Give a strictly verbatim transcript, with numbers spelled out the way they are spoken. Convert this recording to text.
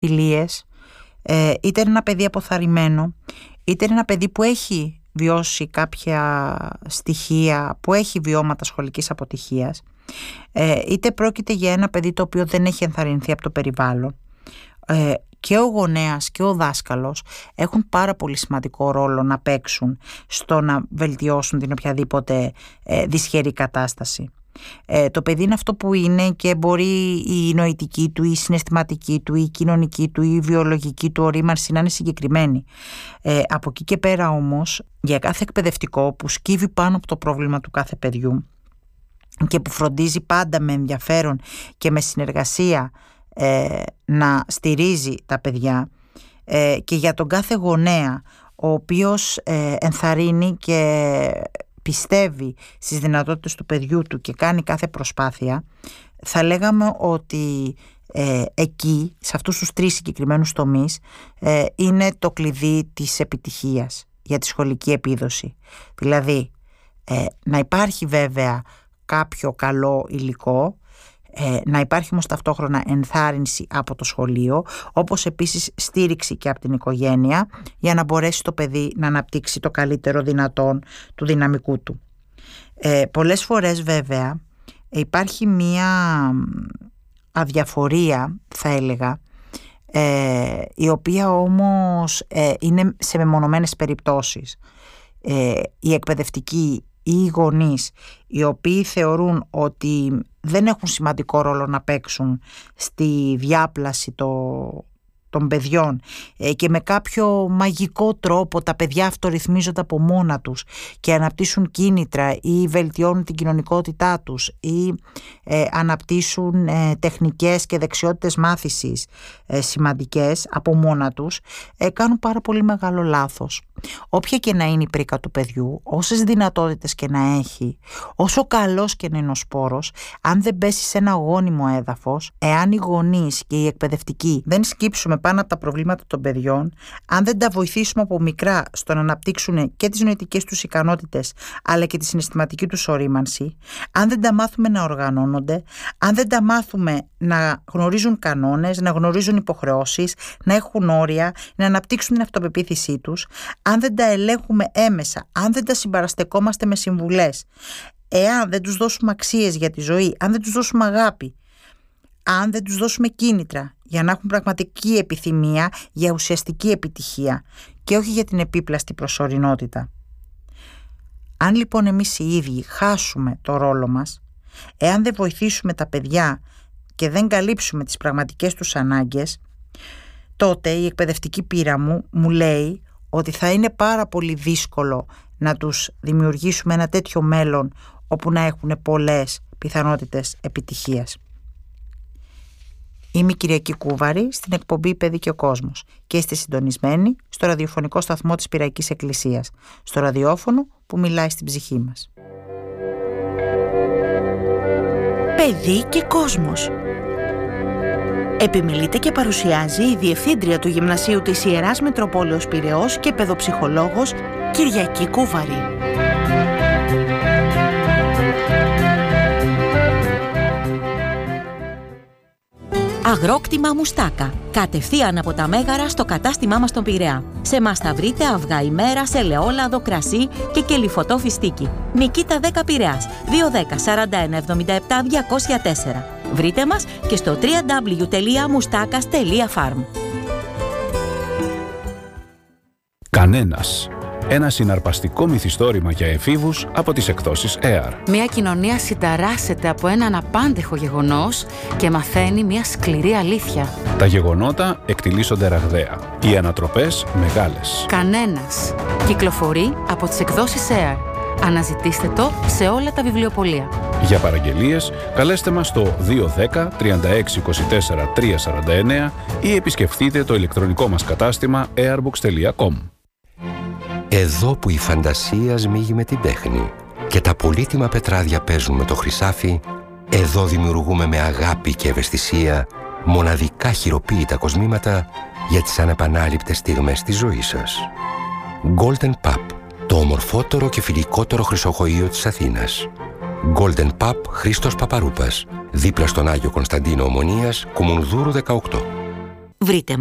φιλίες, ε, είτε είναι ένα παιδί αποθαρρυμένο, είτε είναι ένα παιδί που έχει βιώσει κάποια στοιχεία, που έχει βιώματα σχολικής αποτυχίας, ε, είτε πρόκειται για ένα παιδί το οποίο δεν έχει ενθαρρυνθεί από το περιβάλλον, ε, και ο γονέας και ο δάσκαλος έχουν πάρα πολύ σημαντικό ρόλο να παίξουν στο να βελτιώσουν την οποιαδήποτε ε, δυσχερή κατάσταση. Ε, το παιδί είναι αυτό που είναι και μπορεί η νοητική του, η συναισθηματική του, η κοινωνική του, η βιολογική του ορίμανση να είναι συγκεκριμένη. Ε, από εκεί και πέρα όμως, για κάθε εκπαιδευτικό που σκύβει πάνω από το πρόβλημα του κάθε παιδιού και που φροντίζει πάντα με ενδιαφέρον και με συνεργασία ε, να στηρίζει τα παιδιά, ε, και για τον κάθε γονέα ο οποίος ε, ενθαρρύνει και πιστεύει στις δυνατότητες του παιδιού του και κάνει κάθε προσπάθεια, θα λέγαμε ότι ε, εκεί, σε αυτούς τους τρεις συγκεκριμένους τομείς, ε, είναι το κλειδί της επιτυχίας για τη σχολική επίδοση. Δηλαδή, ε, να υπάρχει βέβαια κάποιο καλό υλικό, ε, να υπάρχει όμως ταυτόχρονα ενθάρρυνση από το σχολείο, όπως επίσης στήριξη και από την οικογένεια, για να μπορέσει το παιδί να αναπτύξει το καλύτερο δυνατόν του δυναμικού του. Ε, πολλές φορές βέβαια υπάρχει μία αδιαφορία, θα έλεγα, ε, η οποία όμως ε, είναι σε μεμονωμένες περιπτώσεις. Ε, οι εκπαιδευτικοί ή οι γονείς οι οποίοι θεωρούν ότι δεν έχουν σημαντικό ρόλο να παίξουν στη διάπλαση το, των παιδιών, ε, και με κάποιο μαγικό τρόπο τα παιδιά αυτορυθμίζονται από μόνα τους και αναπτύσσουν κίνητρα ή βελτιώνουν την κοινωνικότητά τους ή ε, αναπτύσσουν ε, τεχνικές και δεξιότητες μάθησης ε, σημαντικές από μόνα τους, ε, κάνουν πάρα πολύ μεγάλο λάθος. Όποια και να είναι η πρίκα του παιδιού, όσες δυνατότητες και να έχει, όσο καλός και να είναι ο σπόρος, αν δεν πέσει σε ένα γόνιμο έδαφος, εάν οι γονείς και οι εκπαιδευτικοί δεν σκύψουμε πάνω από τα προβλήματα των παιδιών, αν δεν τα βοηθήσουμε από μικρά στο να αναπτύξουν και τις νοητικές τους ικανότητες αλλά και τη συναισθηματική τους ορίμανση, αν δεν τα μάθουμε να οργανώνονται, αν δεν τα μάθουμε να γνωρίζουν κανόνες, να γνωρίζουν υποχρεώσεις, να έχουν όρια, να αναπτύξουν την αυτοπεποίθησή τους, αν δεν τα ελέγχουμε έμεσα, αν δεν τα συμπαραστεκόμαστε με συμβουλές, εάν δεν τους δώσουμε αξίες για τη ζωή, αν δεν τους δώσουμε αγάπη, αν δεν τους δώσουμε κίνητρα για να έχουν πραγματική επιθυμία για ουσιαστική επιτυχία και όχι για την επίπλαστη προσωρινότητα. Αν λοιπόν εμείς οι ίδιοι χάσουμε το ρόλο μας, εάν δεν βοηθήσουμε τα παιδιά και δεν καλύψουμε τις πραγματικές τους ανάγκες, τότε η εκπαιδευτική πείρα μου μου λέει ότι θα είναι πάρα πολύ δύσκολο να τους δημιουργήσουμε ένα τέτοιο μέλλον όπου να έχουν πολλές πιθανότητες επιτυχίας. Είμαι η Κυριακή Κούβαρη στην εκπομπή «Παιδί και ο κόσμος» και είστε συντονισμένοι στο ραδιοφωνικό σταθμό της Πυραϊκής Εκκλησίας, στο ραδιόφωνο που μιλάει στην ψυχή μας. «Παιδί και κόσμος». Επιμιλείται και παρουσιάζει η Διευθύντρια του Γυμνασίου της Ιεράς Μητροπόλεως Πειραιώς και παιδοψυχολόγος Κυριακή Κούβαρη. Αγρόκτημα Μουστάκα. Κατευθείαν από τα Μέγαρα στο κατάστημά μας στον Πειραιά. Σε εμάς θα βρείτε αυγά ημέρα, σε ελαιόλαδο, κρασί και κελιφωτό φιστίκι. Νικήτα δέκα Πειραιάς, δύο δέκα σαράντα ένα εβδομήντα επτά διακόσια τέσσερα. Βρείτε μας και στο double-u double-u double-u τελεία μουστάκας τελεία farm. Κανένας. Ένα συναρπαστικό μυθιστόρημα για εφήβους από τις εκδόσεις έαρ. Μια κοινωνία συνταράσσεται από έναν απάντεχο γεγονός και μαθαίνει μια σκληρή αλήθεια. Τα γεγονότα εκτιλήσονται ραγδαία. Οι ανατροπές μεγάλες. Κανένας. Κυκλοφορεί από τις εκδόσεις έαρ. Αναζητήστε το σε όλα τα βιβλιοπωλεία. Για παραγγελίες, καλέστε μας στο δύο δέκα τριάντα έξι είκοσι τέσσερα τριακόσια σαράντα εννέα ή επισκεφτείτε το ηλεκτρονικό μας κατάστημα έαρμπουκς τελεία κομ. Εδώ που η φαντασία σμίγει με την τέχνη και τα πολύτιμα πετράδια παίζουν με το χρυσάφι, εδώ δημιουργούμε με αγάπη και ευαισθησία μοναδικά χειροποίητα κοσμήματα για τις ανεπανάληπτες στιγμές της ζωής σας. Golden Pub, το ομορφότερο και φιλικότερο χρυσοχοείο της Αθήνας. Golden Pub Χρήστος Παπαρούπας, δίπλα στον Άγιο Κωνσταντίνο Ομονίας, Κουμουνδούρου δεκαοκτώ. Βρείτε